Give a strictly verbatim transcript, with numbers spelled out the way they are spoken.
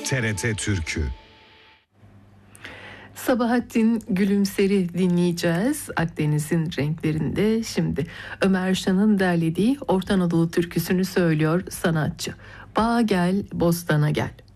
T R T Türkü. Sabahattin Gülümser'i dinleyeceğiz. Akdeniz'in renklerinde şimdi Ömer Şan'ın derlediği Orta Anadolu türküsünü söylüyor sanatçı. Bağa gel, bostana gel.